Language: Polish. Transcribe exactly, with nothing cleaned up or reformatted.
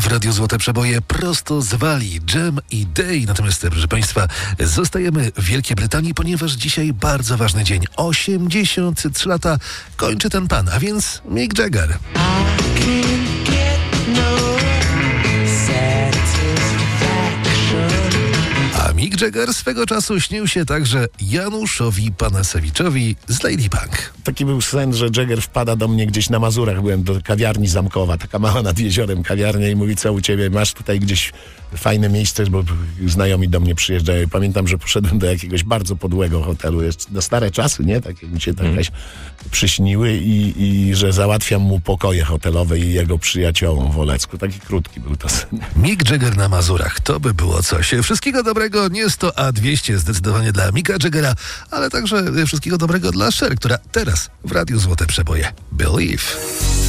w Radiu Złote Przeboje prosto z Walii, Jam i Day. Natomiast, proszę Państwa, zostajemy w Wielkiej Brytanii, ponieważ dzisiaj bardzo ważny dzień. osiemdziesiąt trzy lata kończy ten pan, a więc Mick Jagger. A Mick Jagger swego czasu śnił się także Januszowi Panasewiczowi z Lady Punk. Taki był sen, że Jagger wpada do mnie gdzieś na Mazurach. Byłem do kawiarni Zamkowa, taka mała nad jeziorem kawiarnia, i mówi: co u ciebie, masz tutaj gdzieś fajne miejsce, bo znajomi do mnie przyjeżdżają. I pamiętam, że poszedłem do jakiegoś bardzo podłego hotelu, jeszcze na stare czasy, nie? Tak jak mi się tam hmm. przyśniły i, i że załatwiam mu pokoje hotelowe i jego przyjaciołom w Olecku. Taki krótki był to sen. Mick Jagger na Mazurach, to by było coś. Wszystkiego dobrego, nie sto, a dwieście zdecydowanie dla Micka Jaggera, ale także wszystkiego dobrego dla Cher, która teraz w Radiu Złote Przeboje Believe.